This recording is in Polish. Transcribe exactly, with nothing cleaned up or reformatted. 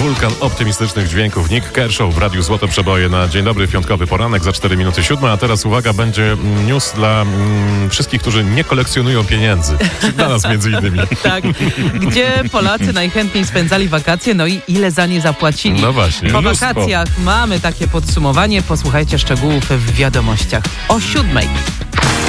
wulkan optymistycznych dźwięków. Nick Kershaw w Radiu Złote Przeboje na Dzień Dobry, piątkowy poranek za cztery minuty siódma, a teraz uwaga, będzie news dla mm, wszystkich, którzy nie kolekcjonują pieniędzy. Dla nas między innymi. Tak, gdzie Polacy najchętniej spędzali wakacje, no i ile za nie zapłacili. No właśnie. Po Mnóstwo. wakacjach mamy takie podsumowanie. Posłuchajcie szczegółów w wiadomościach o siódmej.